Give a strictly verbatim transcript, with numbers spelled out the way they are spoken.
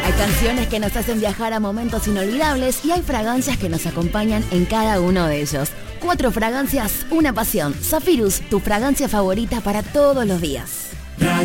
Hay canciones que nos hacen viajar a momentos inolvidables y hay fragancias que nos acompañan en cada uno de ellos. Cuatro fragancias, una pasión. Zephyrus, tu fragancia favorita para todos los días.